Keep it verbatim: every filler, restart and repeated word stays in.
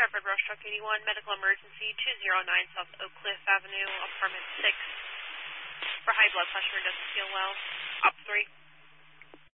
Hartford Rush Truck eighty-one, medical emergency, two oh nine South Oak Cliff Avenue, apartment six. For high blood pressure, doesn't feel well. Op three.